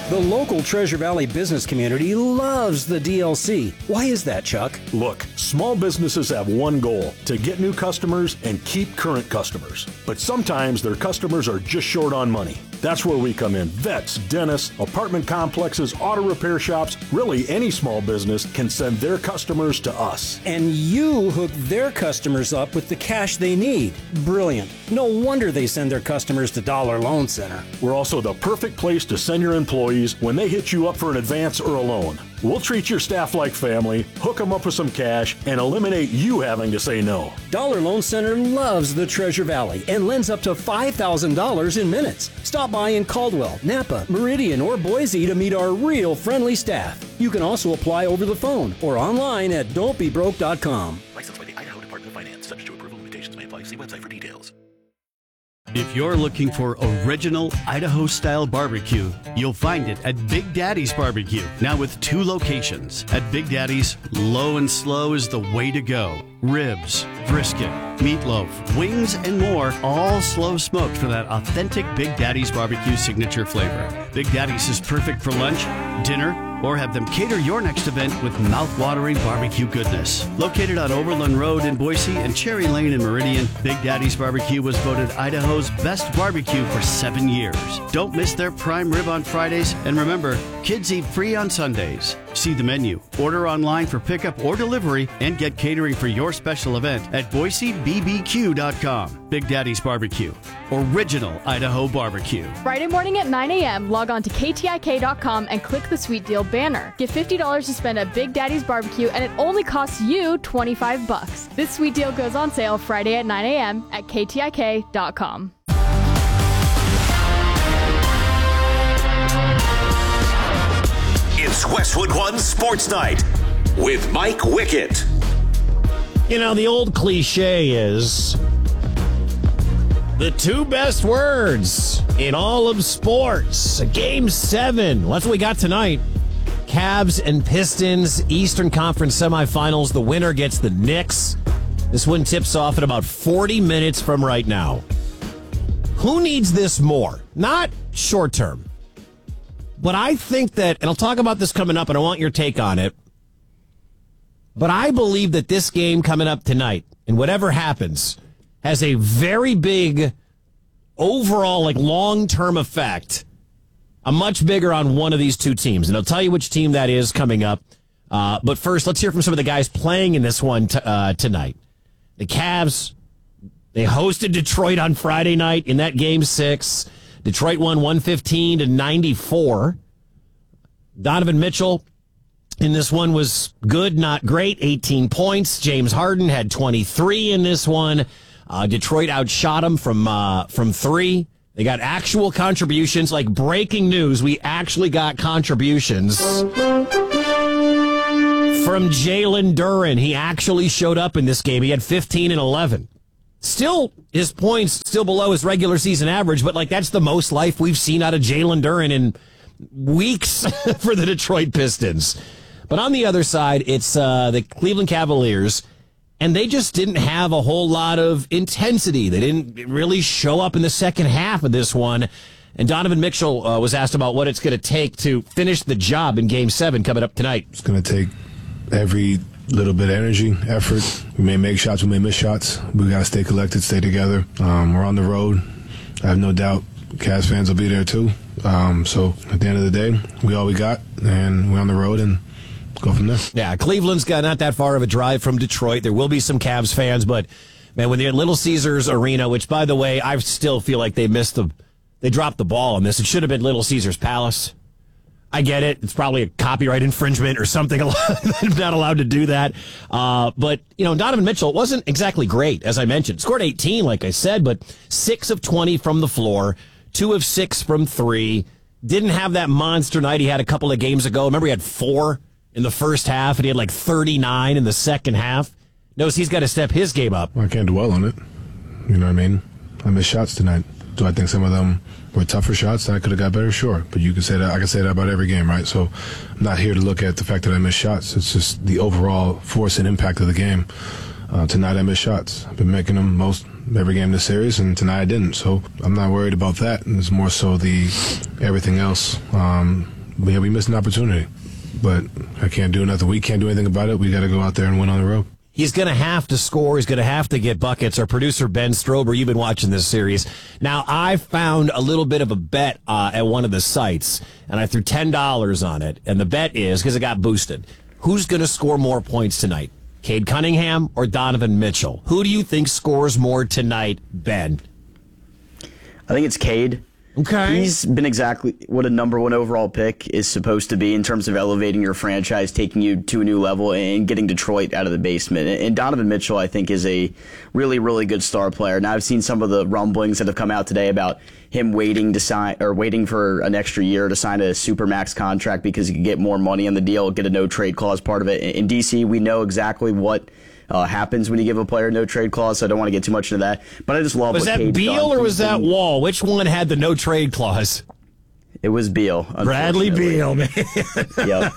The local Treasure Valley business community loves the DLC. Why is that, Chuck? Look, small businesses have one goal: to get new customers and keep current customers. But sometimes their customers are just short on money. That's where we come in. Vets, dentists, apartment complexes, auto repair shops, really any small business can send their customers to us. And you hook their customers up with the cash they need. Brilliant. No wonder they send their customers to Dollar Loan Center. We're also the perfect place to send your employees when they hit you up for an advance or a loan. We'll treat your staff like family, hook them up with some cash, and eliminate you having to say no. Dollar Loan Center loves the Treasure Valley and lends up to $5,000 in minutes. Stop by in Caldwell, Napa, Meridian, or Boise to meet our real friendly staff. You can also apply over the phone or online at don'tbebroke.com. Licensed by the Idaho Department of Finance. Subject to approval, limitations may apply. See website for details. If you're looking for original Idaho-style barbecue, you'll find it at Big Daddy's Barbecue, now with 2 locations. At Big Daddy's, low and slow is the way to go. Ribs, brisket, meatloaf, wings, and more, all slow smoked for that authentic Big Daddy's Barbecue signature flavor. Big Daddy's is perfect for lunch, dinner, or have them cater your next event with mouth-watering barbecue goodness. Located on Overland Road in Boise and Cherry Lane in Meridian, Big Daddy's Barbecue was voted Idaho's best barbecue for 7 years. Don't miss their prime rib on Fridays, and remember, kids eat free on Sundays. See the menu, order online for pickup or delivery, and get catering for your special event at BoiseBBQ.com. Big Daddy's Barbecue, original Idaho barbecue. Friday morning at 9 a.m., log on to KTIK.com and click the Sweet Deal banner. Get $50 to spend at Big Daddy's Barbecue, and it only costs you $25. This sweet deal goes on sale Friday at 9 a.m. at KTIK.com. It's Westwood One Sports Night with Mike Wickett. You know, the old cliche is the 2 best words in all of sports. Game 7. That's what we got tonight. Cavs and Pistons, Eastern Conference semifinals. The winner gets the Knicks. This one tips off in about 40 minutes from right now. Who needs this more? Not short term. But I think that, and I'll talk about this coming up, and I want your take on it, but I believe that this game coming up tonight, and whatever happens, has a very big overall, long-term effect, a much bigger on one of these 2 teams. And I'll tell you which team that is coming up. But first, let's hear from some of the guys playing in this one tonight. The Cavs, they hosted Detroit on Friday night in that Game 6. Detroit won 115-94. Donovan Mitchell in this one was good, not great, 18 points. James Harden had 23 in this one. Detroit outshot him from 3. They got actual contributions, like breaking news. We actually got contributions from Jalen Duren. He actually showed up in this game. He had 15 and 11. Still, his points still below his regular season average, but that's the most life we've seen out of Jalen Duren in weeks for the Detroit Pistons. But on the other side, it's the Cleveland Cavaliers, and they just didn't have a whole lot of intensity. They didn't really show up in the second half of this one. And Donovan Mitchell was asked about what it's going to take to finish the job in Game 7 coming up tonight. It's going to take every little bit of energy, effort. We may make shots, we may miss shots. We got to stay collected, stay together. We're on the road. I have no doubt Cavs fans will be there too. So at the end of the day, we all we got, and we're on the road and go from there. Yeah, Cleveland's got not that far of a drive from Detroit. There will be some Cavs fans, but man, when they're at Little Caesars Arena, which by the way, I still feel like they dropped the ball on this. It should have been Little Caesars Palace. I get it. It's probably a copyright infringement or something. I'm not allowed to do that. But, Donovan Mitchell wasn't exactly great, as I mentioned. Scored 18, like I said, but 6 of 20 from the floor, 2 of 6 from 3. Didn't have that monster night he had a couple of games ago. Remember, he had 4 in the first half, and he had 39 in the second half. Knows he's got to step his game up. Well, I can't dwell on it. You know what I mean? I missed shots tonight. Do I think some of them were tougher shots that I could have got better? Sure. But you can say that. I can say that about every game, right? So I'm not here to look at the fact that I missed shots. It's just the overall force and impact of the game. Tonight I missed shots. I've been making them every game this series, and tonight I didn't. So I'm not worried about that. And it's more so the everything else we missed an opportunity. But I can't do nothing. We can't do anything about it. We got to go out there and win on the road. He's going to have to score. He's going to have to get buckets. Our producer, Ben Strober, you've been watching this series. Now, I found a little bit of a bet at one of the sites, and I threw $10 on it. And the bet is, because it got boosted, who's going to score more points tonight? Cade Cunningham or Donovan Mitchell? Who do you think scores more tonight, Ben? I think it's Cade. Okay. He's been exactly what a number one overall pick is supposed to be in terms of elevating your franchise, taking you to a new level, and getting Detroit out of the basement. And Donovan Mitchell, I think, is a really, really good star player. Now, I've seen some of the rumblings that have come out today about him waiting for an extra year to sign a supermax contract because he could get more money on the deal, get a no trade clause part of it. In DC, we know exactly what happens when you give a player no trade clause, so I don't want to get too much into that. But I just love what Cade's done. Was that Beal or was that Wall? Which one had the no trade clause? It was Beal. Bradley Beal, man. Yep.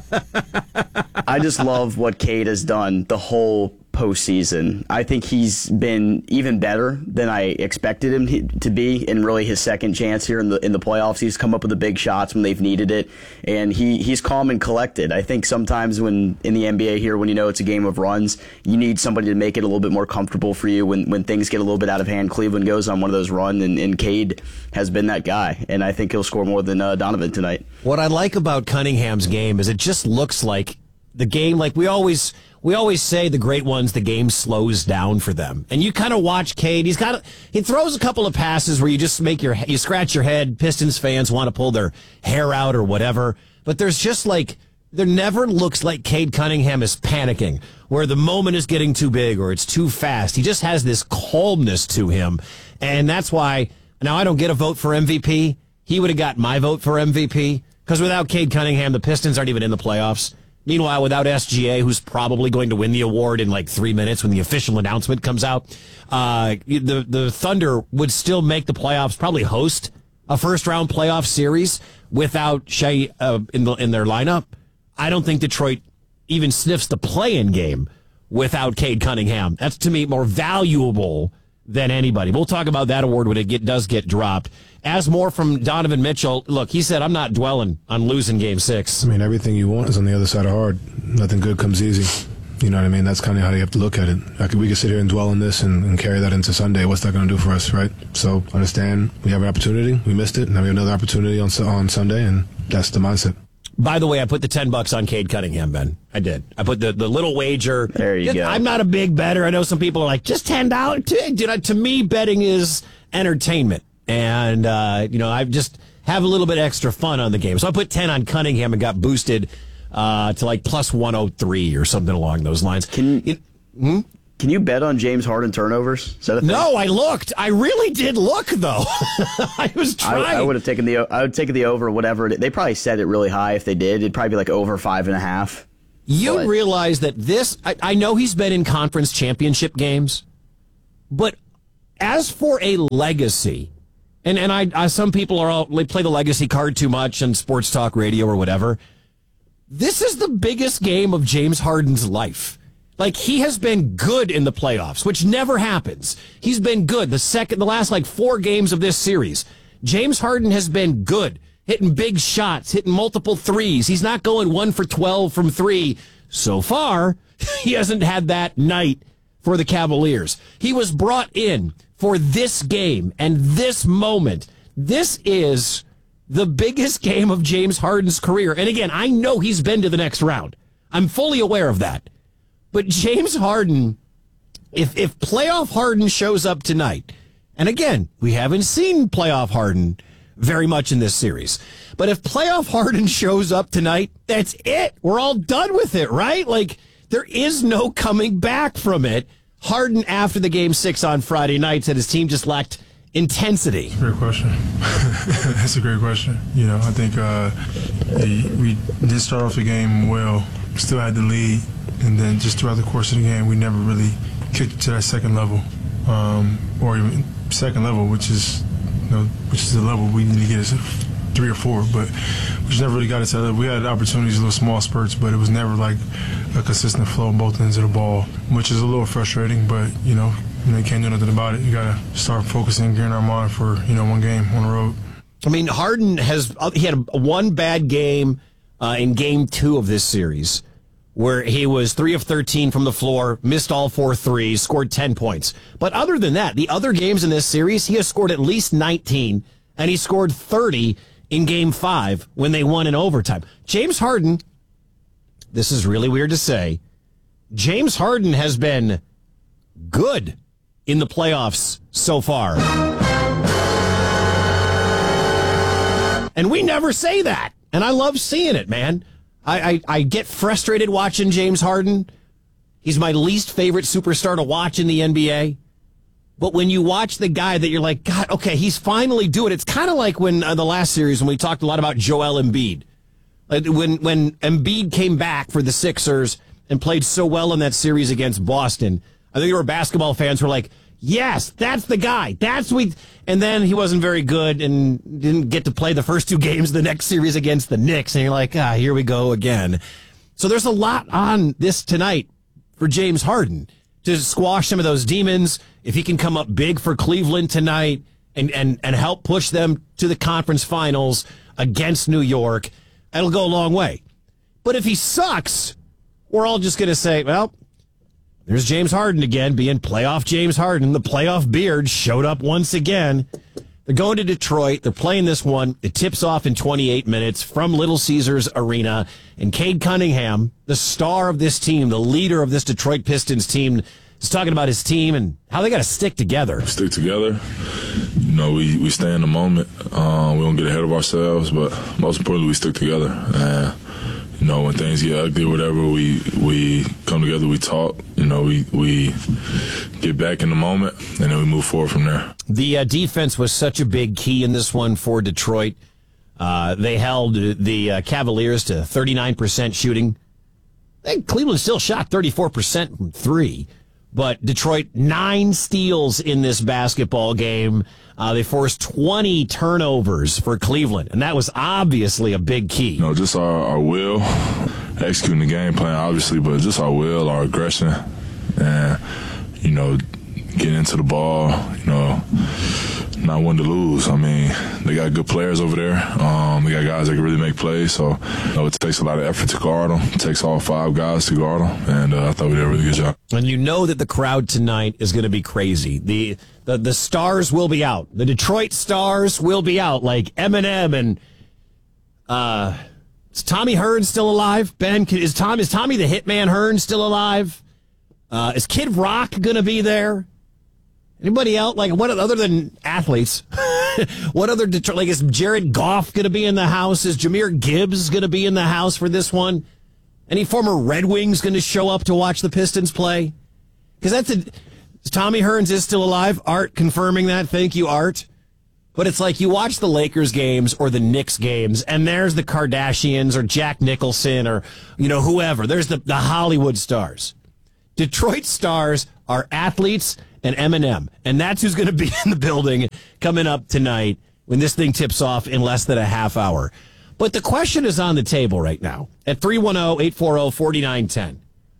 I just love what Cade has done the whole postseason. I think he's been even better than I expected him to be in really his second chance here in the playoffs. He's come up with the big shots when they've needed it, and he's calm and collected. I think sometimes when in the NBA here, when you know it's a game of runs, you need somebody to make it a little bit more comfortable for you when things get a little bit out of hand. Cleveland goes on one of those runs, and Cade has been that guy, and I think he'll score more than Donovan tonight. What I like about Cunningham's game is it just looks like the game, like we always say the great ones, the game slows down for them. And you kind of watch Cade. He throws a couple of passes where you just you scratch your head. Pistons fans want to pull their hair out or whatever. But there never looks like Cade Cunningham is panicking, where the moment is getting too big or it's too fast. He just has this calmness to him. And that's why, now I don't get a vote for MVP. He would have got my vote for MVP, because without Cade Cunningham, the Pistons aren't even in the playoffs. Meanwhile, without SGA, who's probably going to win the award in like 3 minutes when the official announcement comes out, the Thunder would still make the playoffs, probably host a first-round playoff series without Shai in their lineup. I don't think Detroit even sniffs the play-in game without Cade Cunningham. That's, to me, more valuable than anybody. We'll talk about that award when it does get dropped. As more from Donovan Mitchell, look, he said, I'm not dwelling on losing Game 6. I mean, everything you want is on the other side of hard. Nothing good comes easy. You know what I mean? That's kind of how you have to look at it. We could sit here and dwell on this and carry that into Sunday. What's that going to do for us, right? So understand we have an opportunity. We missed it. Now we have another opportunity on Sunday, and that's the mindset. By the way, I put the $10 on Cade Cunningham, Ben. I did. I put the little wager. There you go. I'm not a big bettor. I know some people are like, just $10? To me, betting is entertainment. And, I just have a little bit extra fun on the game. So I put 10 on Cunningham and got boosted to like plus 103 or something along those lines. Can you bet on James Harden turnovers? Is that a thing? No, I looked. I really did look, though. I was trying. I would have taken the over, whatever. They probably set it really high if they did. It'd probably be like over 5.5. You realize that I know he's been in conference championship games, but as for a legacy, and some people they play the legacy card too much on sports talk radio or whatever. This is the biggest game of James Harden's life. Like, he has been good in the playoffs, which never happens. He's been good. The last 4 games of this series, James Harden has been good, hitting big shots, hitting multiple threes. He's not going 1 for 12 from 3. So far, he hasn't had that night for the Cavaliers. He was brought in for this game and this moment. This is the biggest game of James Harden's career. And again, I know he's been to the next round. I'm fully aware of that. But James Harden, if playoff Harden shows up tonight, and again, we haven't seen playoff Harden very much in this series, but if playoff Harden shows up tonight, that's it. We're all done with it, right? Like, there is no coming back from it. Harden, after the Game 6 on Friday night, said his team just lacked intensity. Great question. That's a great question. I think we did start off the game well, still had the lead. And then just throughout the course of the game, we never really kicked it to that second level, or even second level, which is the level we need to get us 3 or 4. But we just never really got it to that level. We had opportunities, little small spurts, but it was never like a consistent flow on both ends of the ball, which is a little frustrating. But you can't do nothing about it. You got to start focusing, gearing our mind for one game on the road. I mean, Harden he had one bad game in game 2 of this series where he was 3 of 13 from the floor, missed all 4 threes, scored 10 points. But other than that, the other games in this series, he has scored at least 19, and he scored 30 in game 5 when they won in overtime. James Harden, this is really weird to say, James Harden has been good in the playoffs so far. And we never say that. And I love seeing it, man. I get frustrated watching James Harden. He's my least favorite superstar to watch in the NBA. But when you watch the guy that you're like, God, okay, he's finally doing it. It's kind of like when the last series when we talked a lot about Joel Embiid. When Embiid came back for the Sixers and played so well in that series against Boston, I think there were basketball fans who were like, yes, that's the guy. And then he wasn't very good and didn't get to play the first 2 games of the next series against the Knicks. And you're like, here we go again. So there's a lot on this tonight for James Harden to squash some of those demons. If he can come up big for Cleveland tonight and help push them to the conference finals against New York, that'll go a long way. But if he sucks, we're all just going to say, well, there's James Harden again, being playoff James Harden. The playoff beard showed up once again. They're going to Detroit. They're playing this one. It tips off in 28 minutes from Little Caesars Arena. And Cade Cunningham, the star of this team, the leader of this Detroit Pistons team, is talking about his team and how they got to stick together. Stick together. You know, we stay in the moment. We don't get ahead of ourselves, but most importantly, we stick together. And you know, when things get ugly or whatever, we come together, we talk, you know, we get back in the moment, and then we move forward from there. The defense was such a big key in this one for Detroit. They held the Cavaliers to 39% shooting. I think Cleveland still shot 34% from 3. But Detroit, 9 steals in this basketball game. They forced 20 turnovers for Cleveland, and that was obviously a big key. You know, just our will, executing the game plan, obviously, but just our will, our aggression, and, you know, getting into the ball, you know, not one to lose. I mean, they got good players over there. They got guys that can really make plays. So, you know, it takes a lot of effort to guard them. It takes all 5 guys to guard them. And I thought we did a really good job. And you know that the crowd tonight is going to be crazy. The stars will be out. The Detroit stars will be out, like Eminem and is Tommy Hearn still alive? Ben, is Tommy the Hitman Hearn still alive? Is Kid Rock going to be there? Anybody else? Like, what other than athletes? What other Detroit? Like, is Jared Goff going to be in the house? Is Jahmyr Gibbs going to be in the house for this one? Any former Red Wings going to show up to watch the Pistons play? Because Tommy Hearns is still alive. Art confirming that. Thank you, Art. But it's like you watch the Lakers games or the Knicks games, and there's the Kardashians or Jack Nicholson or, you know, whoever. There's the Hollywood stars. Detroit stars are athletes and Eminem. And that's who's going to be in the building coming up tonight when this thing tips off in less than a half hour. But the question is on the table right now at 310-840-4910.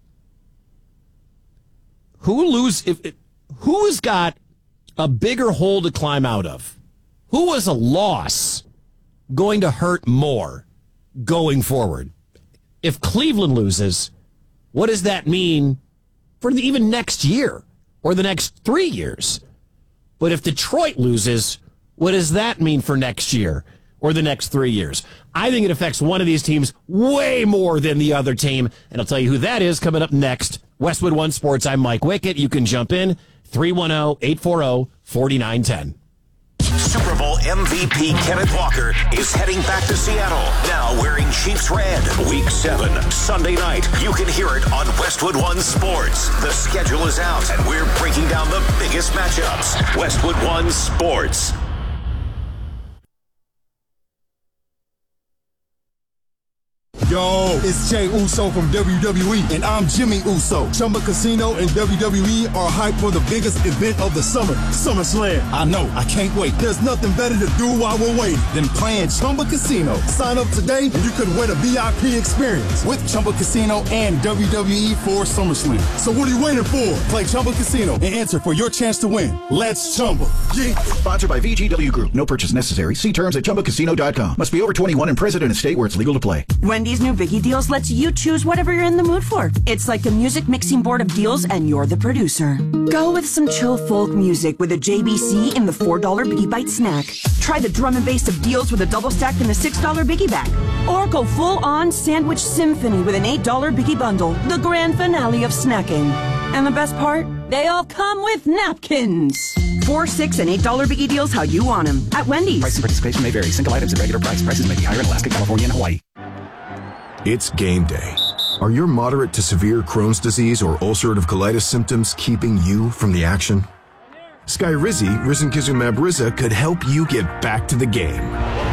Who's got a bigger hole to climb out of? Who was a loss going to hurt more going forward? If Cleveland loses, what does that mean for even next year or the next 3 years? But if Detroit loses, what does that mean for next year or the next 3 years? I think it affects one of these teams way more than the other team, and I'll tell you who that is coming up next. Westwood One Sports, I'm Mike Wickett. You can jump in, 310-840-4910. Super Bowl MVP Kenneth Walker is heading back to Seattle, now wearing Chiefs red. Week 7, Sunday night. You can hear it on Westwood One Sports. The schedule is out, and we're breaking down the biggest matchups. Westwood One Sports. Yo, it's Jey Uso from WWE, and I'm Jimmy Uso. Chumba Casino and WWE are hyped for the biggest event of the summer, SummerSlam. I know, I can't wait. There's nothing better to do while we're waiting than playing Chumba Casino. Sign up today and you could win a VIP experience with Chumba Casino and WWE for SummerSlam. So what are you waiting for? Play Chumba Casino and enter for your chance to win. Let's Chumba. Yeah. Sponsored by VGW Group. No purchase necessary. See terms at ChumbaCasino.com. Must be over 21 and present in a state where it's legal to play. Wendy's new Biggie Deals lets you choose whatever you're in the mood for. It's like a music mixing board of deals and you're the producer. Go with some chill folk music with a JBC in the $4 Biggie Bite snack. Try the drum and bass of deals with a double stack in the $6 Biggie bag. Or go full on sandwich symphony with an $8 Biggie bundle. The grand finale of snacking. And the best part? They all come with napkins. $4, $6, and $8 Biggie Deals how you want them at Wendy's. Price and participation may vary. Single items at regular price. Prices may be higher in Alaska, California, and Hawaii. It's game day. Are your moderate to severe Crohn's disease or ulcerative colitis symptoms keeping you from the action? Skyrizi, risankizumab Riza, could help you get back to the game.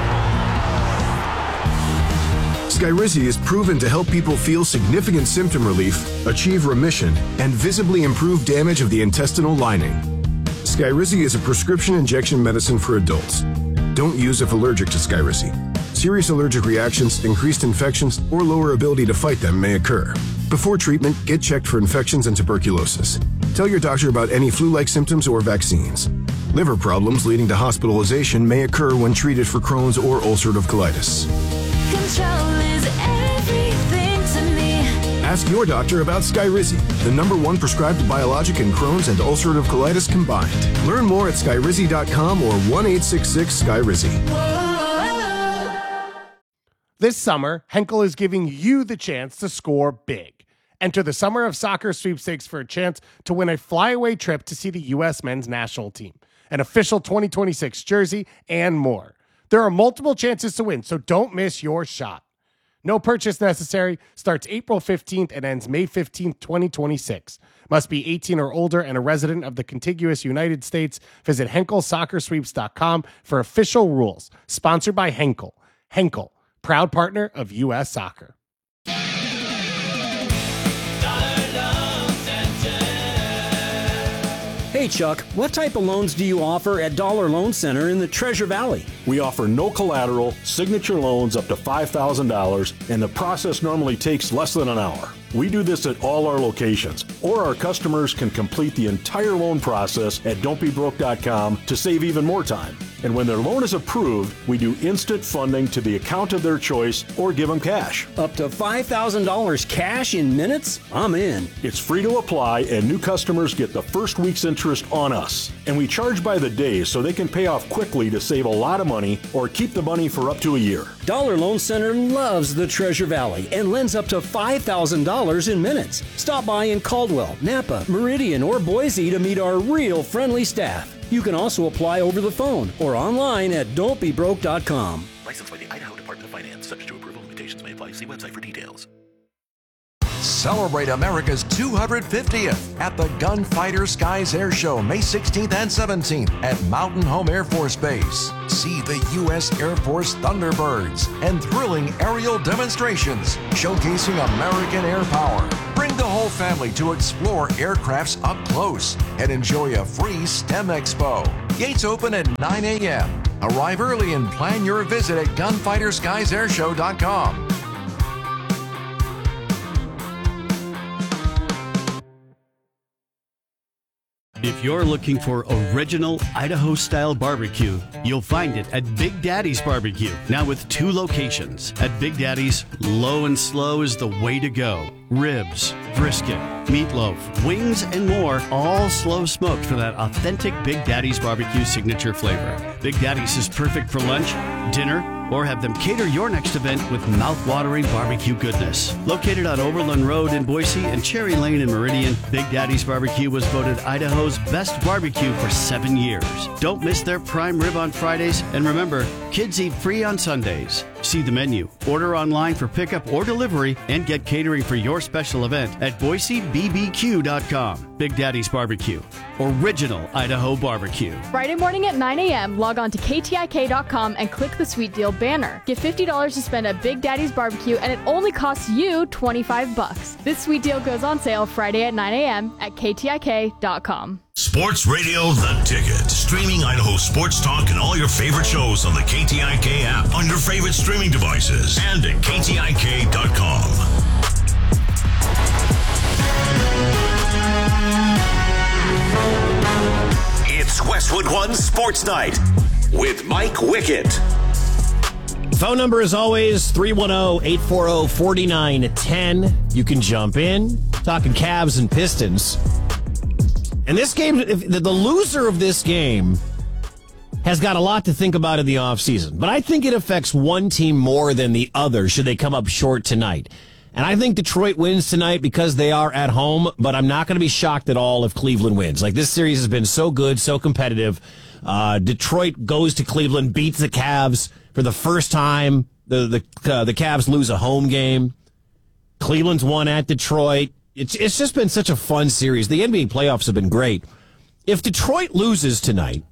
Skyrizi is proven to help people feel significant symptom relief, achieve remission, and visibly improve damage of the intestinal lining. Skyrizi is a prescription injection medicine for adults. Don't use if allergic to Skyrizi. Serious allergic reactions, increased infections, or lower ability to fight them may occur. Before treatment, get checked for infections and tuberculosis. Tell your doctor about any flu-like symptoms or vaccines. Liver problems leading to hospitalization may occur when treated for Crohn's or ulcerative colitis. Control is everything to me. Ask your doctor about Skyrizi, the #1 prescribed biologic in Crohn's and ulcerative colitis combined. Learn more at skyrizi.com or 1-866-SKYRIZI. This summer, Henkel is giving you the chance to score big. Enter the Summer of Soccer sweepstakes for a chance to win a flyaway trip to see the U.S. men's national team, an official 2026 jersey, and more. There are multiple chances to win, so don't miss your shot. No purchase necessary. Starts April 15th and ends May 15th, 2026. Must be 18 or older and a resident of the contiguous United States. Visit HenkelSoccerSweeps.com for official rules. Sponsored by Henkel. Henkel, proud partner of U.S. Soccer. Hey Chuck, what type of loans do you offer at Dollar Loan Center in the Treasure Valley? We offer no collateral, signature loans up to $5,000, and the process normally takes less than an hour. We do this at all our locations, or our customers can complete the entire loan process at don'tbebroke.com to save even more time. And when their loan is approved, we do instant funding to the account of their choice or give them cash. Up to $5,000 cash in minutes? I'm in. It's free to apply, and new customers get the first week's interest on us. And we charge by the day so they can pay off quickly to save a lot of money or keep the money for up to a year. Dollar Loan Center loves the Treasure Valley and lends up to $5,000 in minutes. Stop by in Caldwell, Napa, Meridian, or Boise to meet our real friendly staff. You can also apply over the phone or online at don'tbebroke.com. Licensed by the Idaho Department of Finance. Subject to approval. Limitations may apply. See website for details. Celebrate America's 250th at the Gunfighter Skies Air Show, May 16th and 17th at Mountain Home Air Force Base. See the U.S. Air Force Thunderbirds and thrilling aerial demonstrations showcasing American air power. Bring the whole family to explore aircrafts up close and enjoy a free STEM Expo. Gates open at 9 a.m. Arrive early and plan your visit at gunfighterskiesairshow.com. If you're looking for original Idaho-style barbecue, you'll find it at Big Daddy's Barbecue. Now with 2 locations. At Big Daddy's, low and slow is the way to go. Ribs, brisket, meatloaf, wings, and more, all slow smoked for that authentic Big Daddy's Barbecue signature flavor. Big Daddy's is perfect for lunch, dinner, or have them cater your next event with mouth-watering barbecue goodness. Located on Overland Road in Boise and Cherry Lane in Meridian, Big Daddy's Barbecue was voted Idaho's best barbecue for 7 years. Don't miss their prime rib on Fridays, and remember, kids eat free on Sundays. See the menu, order online for pickup or delivery, and get catering for your special event at BoiseBBQ.com. Big Daddy's Barbecue. Original Idaho barbecue. Friday morning at 9 a.m., log on to KTIK.com and click the Sweet Deal banner. Get $50 to spend at Big Daddy's Barbecue, and it only costs you $25. This sweet deal goes on sale Friday at 9 a.m. at KTIK.com. Sports Radio The Ticket. Streaming Idaho sports talk and all your favorite shows on the KTIK app, on your favorite streaming devices, and at KTIK.com. It's Westwood One Sports Night with Mike Wickett. Phone number is always 310-840-4910. You can jump in. Talking Cavs and Pistons. And this game, the loser of this game has got a lot to think about in the offseason. But I think it affects one team more than the other should they come up short tonight. And I think Detroit wins tonight because they are at home, but I'm not going to be shocked at all if Cleveland wins. Like, this series has been so good, so competitive. Detroit goes to Cleveland, beats the Cavs for the first time. The Cavs lose a home game. Cleveland's won at Detroit. It's just been such a fun series. The NBA playoffs have been great. If Detroit loses tonight,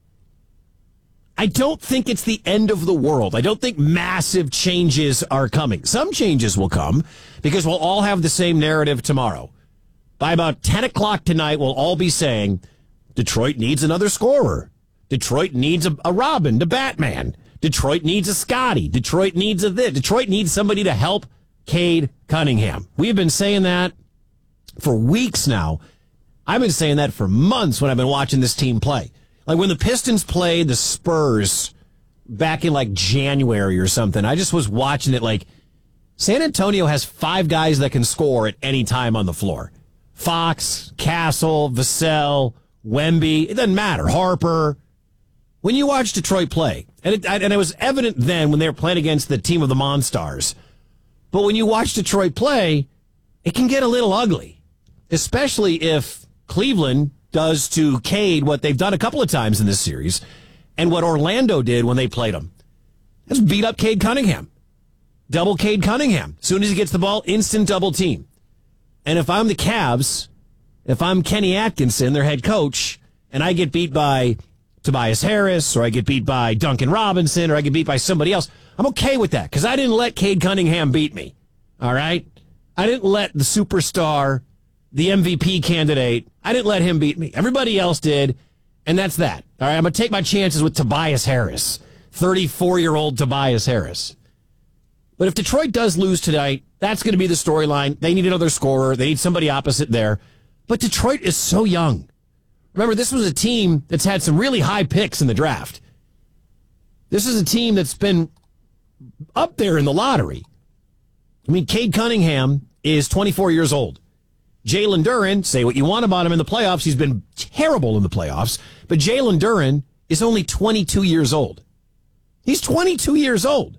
I don't think it's the end of the world. I don't think massive changes are coming. Some changes will come because we'll all have the same narrative tomorrow. By about 10 o'clock tonight, we'll all be saying, Detroit needs another scorer. Detroit needs a Robin, the Batman. Detroit needs a Scotty. Detroit needs a this. Detroit needs somebody to help Cade Cunningham. We've been saying that for weeks now. I've been saying that for months when I've been watching this team play. Like when the Pistons played the Spurs back in like January or something, I just was watching it like San Antonio has 5 guys that can score at any time on the floor. Fox, Castle, Vassell, Wemby, it doesn't matter, Harper. When you watch Detroit play, and it was evident then when they were playing against the team of the Monstars, but when you watch Detroit play, it can get a little ugly, especially if Cleveland does to Cade what they've done a couple of times in this series, and what Orlando did when they played them. Let's beat up Cade Cunningham. Double Cade Cunningham. As soon as he gets the ball, instant double team. And if I'm the Cavs, if I'm Kenny Atkinson, their head coach, and I get beat by Tobias Harris, or I get beat by Duncan Robinson, or I get beat by somebody else, I'm okay with that, because I didn't let Cade Cunningham beat me. All right? I didn't let the superstar, the MVP candidate, I didn't let him beat me. Everybody else did, and that's that. All right, I'm going to take my chances with Tobias Harris, 34-year-old Tobias Harris. But if Detroit does lose tonight, that's going to be the storyline. They need another scorer. They need somebody opposite there. But Detroit is so young. Remember, this was a team that's had some really high picks in the draft. This is a team that's been up there in the lottery. I mean, Cade Cunningham is 24 years old. Jalen Duren, say what you want about him in the playoffs. He's been terrible in the playoffs. But Jalen Duren is only 22 years old. He's 22 years old.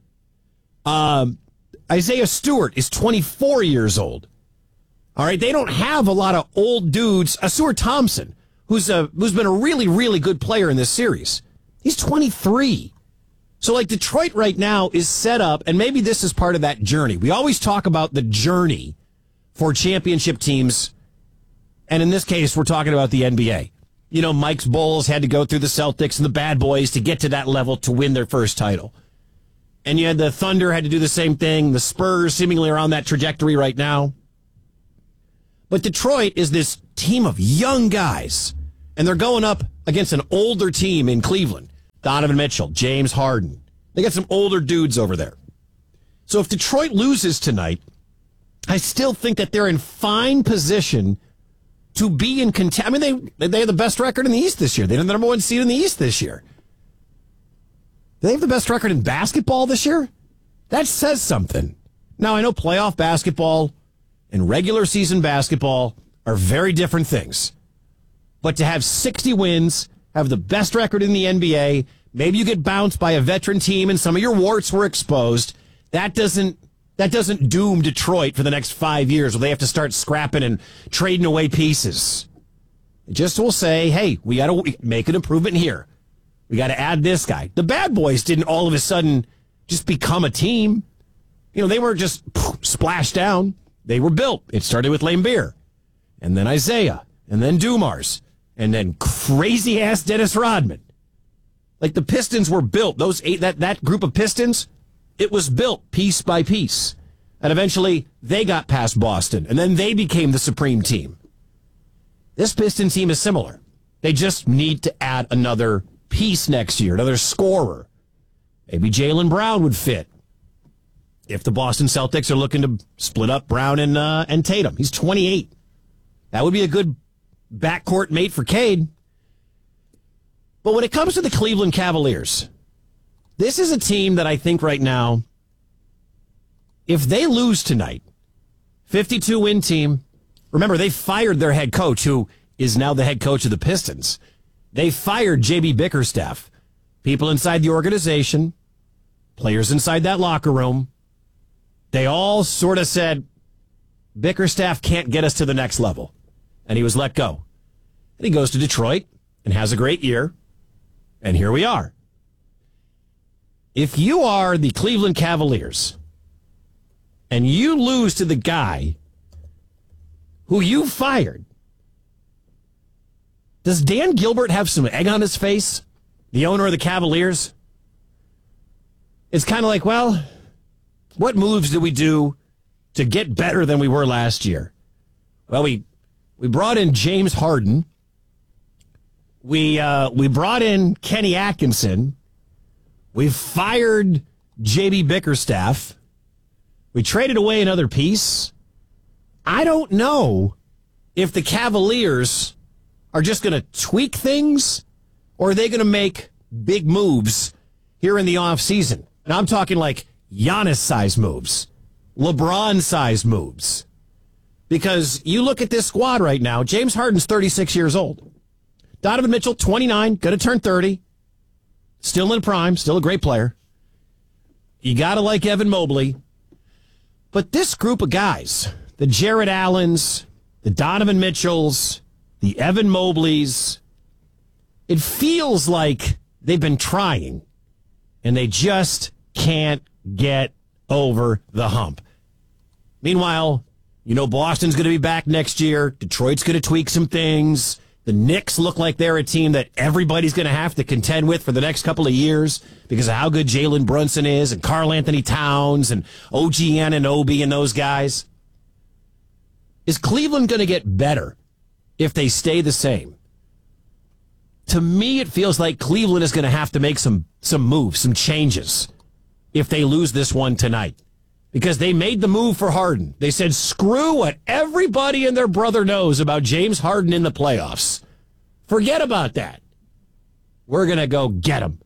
Isaiah Stewart is 24 years old. All right, they don't have a lot of old dudes. Stuart Thompson, who's been a really, really good player in this series. He's 23. So, like, Detroit right now is set up, and maybe this is part of that journey. We always talk about the journey for championship teams, and in this case, we're talking about the NBA. You know, Mike's Bulls had to go through the Celtics and the Bad Boys to get to that level to win their first title. And you had the Thunder had to do the same thing. The Spurs seemingly are on that trajectory right now. But Detroit is this team of young guys, and they're going up against an older team in Cleveland. Donovan Mitchell, James Harden. They got some older dudes over there. So if Detroit loses tonight, I still think that they're in fine position to be in contention. I mean, they have the best record in the East this year. They have the number 1 seed in the East this year. Do they have the best record in basketball this year? That says something. Now, I know playoff basketball and regular season basketball are very different things. But to have 60 wins, have the best record in the NBA, maybe you get bounced by a veteran team and some of your warts were exposed, that doesn't doom Detroit for the next 5 years where they have to start scrapping and trading away pieces. It just will say, hey, we got to make an improvement here. We got to add this guy. The Bad Boys didn't all of a sudden just become a team. You know, they were just splashed down. They were built. It started with Laimbeer, and then Isaiah, and then Dumars, and then crazy-ass Dennis Rodman. Like, the Pistons were built, that group of Pistons, it was built piece by piece. And eventually, they got past Boston, and then they became the supreme team. This Piston team is similar. They just need to add another piece next year, another scorer. Maybe Jaylen Brown would fit if the Boston Celtics are looking to split up Brown and Tatum. He's 28. That would be a good backcourt mate for Cade. But when it comes to the Cleveland Cavaliers, this is a team that I think right now, if they lose tonight, 52-win team, remember, they fired their head coach, who is now the head coach of the Pistons. They fired J.B. Bickerstaff. People inside the organization, players inside that locker room, they all sort of said, Bickerstaff can't get us to the next level. And he was let go. And he goes to Detroit and has a great year. And here we are. If you are the Cleveland Cavaliers and you lose to the guy who you fired, does Dan Gilbert have some egg on his face, the owner of the Cavaliers? It's kind of like, well, what moves did we do to get better than we were last year? Well, we brought in James Harden. We brought in Kenny Atkinson. We fired J.B. Bickerstaff. We traded away another piece. I don't know if the Cavaliers are just going to tweak things, or are they going to make big moves here in the offseason? And I'm talking like Giannis-sized moves, LeBron-sized moves. Because you look at this squad right now, James Harden's 36 years old. Donovan Mitchell, 29, going to turn 30. Still in prime, still a great player. You got to like Evan Mobley. But this group of guys, the Jared Allens, the Donovan Mitchells, the Evan Mobleys, it feels like they've been trying, and they just can't get over the hump. Meanwhile, you know Boston's going to be back next year. Detroit's going to tweak some things. The Knicks look like they're a team that everybody's going to have to contend with for the next couple of years because of how good Jalen Brunson is and Karl Anthony Towns and OG Anunoby and those guys. Is Cleveland going to get better if they stay the same? To me, it feels like Cleveland is going to have to make some moves, some changes if they lose this one tonight. Because they made the move for Harden. They said, screw what everybody and their brother knows about James Harden in the playoffs. Forget about that. We're going to go get him.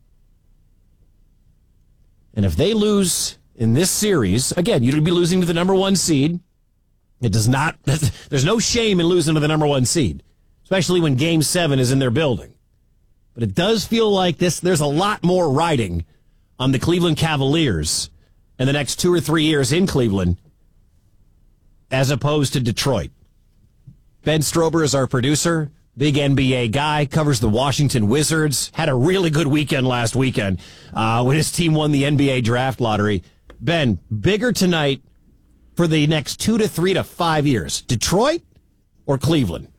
And if they lose in this series, again, you'd be losing to the number one seed. It does not, there's no shame in losing to the number one seed, especially when Game 7 is in their building. But it does feel like there's a lot more riding on the Cleveland Cavaliers in the next 2 or 3 years in Cleveland, as opposed to Detroit. Ben Strober is our producer, big NBA guy, covers the Washington Wizards, had a really good weekend last weekend when his team won the NBA draft lottery. Ben, bigger tonight for the next 2 to 3 to 5 years, Detroit or Cleveland?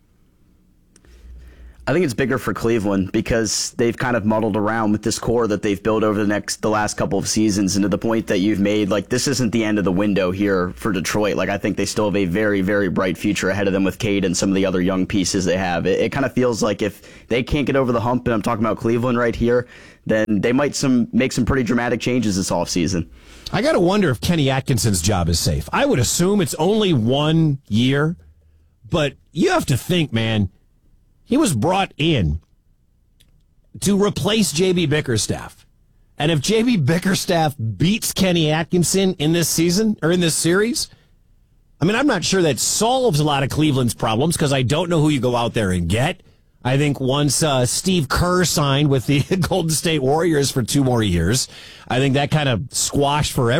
I think it's bigger for Cleveland because they've kind of muddled around with this core that they've built over the last couple of seasons, and to the point that you've made, like, this isn't the end of the window here for Detroit. Like, I think they still have a very, very bright future ahead of them with Cade and some of the other young pieces they have. It kind of feels like if they can't get over the hump, and I'm talking about Cleveland right here, then they might make some pretty dramatic changes this offseason. I got to wonder if Kenny Atkinson's job is safe. I would assume it's only 1 year, but you have to think, man, he was brought in to replace J.B. Bickerstaff. And if J.B. Bickerstaff beats Kenny Atkinson in this season or in this series, I mean, I'm not sure that solves a lot of Cleveland's problems because I don't know who you go out there and get. I think once Steve Kerr signed with the Golden State Warriors for 2 more years, I think that kind of squashed forever.